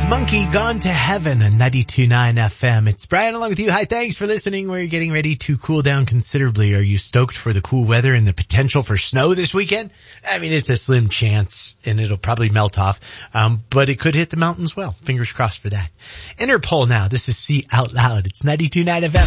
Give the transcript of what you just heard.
Monkey Gone to Heaven on 92.9 FM. It's Brian along with you. Hi, thanks for listening. We're getting ready to cool down considerably. Are you stoked for the cool weather and the potential for snow this weekend? I mean, it's a slim chance and it'll probably melt off, but it could hit the mountains well. Fingers crossed for that. Interpol now. This is See Out Loud. It's 92.9 FM.